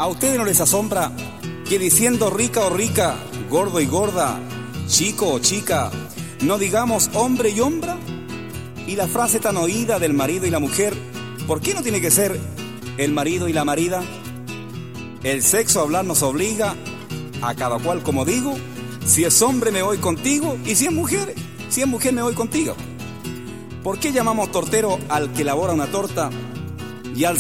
¿A ustedes no les asombra que diciendo rica o rica, gordo y gorda, chico o chica, no digamos hombre y hombra? Y la frase tan oída del marido y la mujer, ¿por qué no tiene que ser el marido y la marida? El sexo a hablar nos obliga a cada cual como digo. Si es hombre me voy contigo, y si es mujer me voy contigo. ¿Por qué llamamos tortero al que elabora una torta